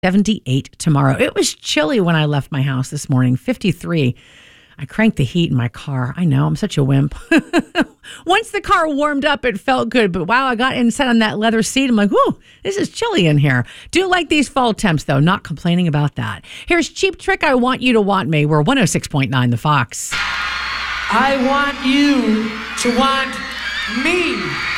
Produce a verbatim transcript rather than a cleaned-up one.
seventy-eight tomorrow. It was chilly when I left my house this morning, fifty-three. I cranked the heat in my car. I know, I'm such a wimp. Once the car warmed up, it felt good. But wow, I got inside on that leather seat. I'm like, whoo, this is chilly in here. Do like these fall temps, though. Not complaining about that. Here's Cheap Trick, I Want You to Want Me. We're one oh six point nine The Fox. I want you to want me.